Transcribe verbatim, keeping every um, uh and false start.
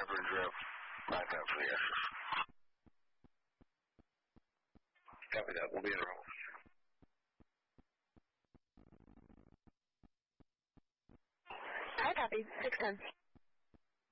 Trevor and Drift. Back up for the S's. Copy that. We'll be in a row. I copy. six ten.